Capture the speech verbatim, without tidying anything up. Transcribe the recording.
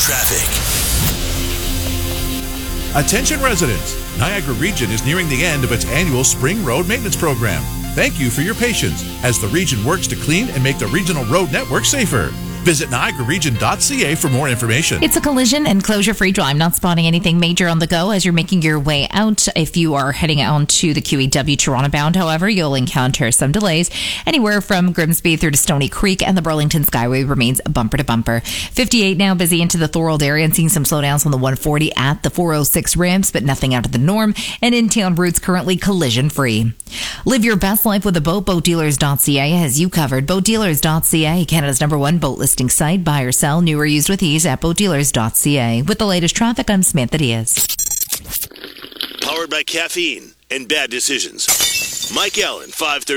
traffic. Attention residents, Niagara Region is nearing the end of its annual Spring Road Maintenance Program. Thank you for your patience as the region works to clean and make the regional road network safer. Visit niagara region dot c a for more information. It's a collision and closure-free drive. Not spotting anything major on the go as you're making your way out. If you are heading on to the Q E W Toronto bound, however, you'll encounter some delays anywhere from Grimsby through to Stony Creek, and the Burlington Skyway remains bumper to bumper. fifty-eight now busy into the Thorold area and seeing some slowdowns on the one forty at the four oh six ramps, but nothing out of the norm. And in-town routes currently collision-free. Live your best life with a boat. boat dealers dot c a has you covered. boat dealers dot c a, Canada's number one boat listing site. Buy or sell new or used with ease at boat dealers dot c a. With the latest traffic, I'm Samantha Diaz. Powered by caffeine and bad decisions. Mike Allen, five thirty.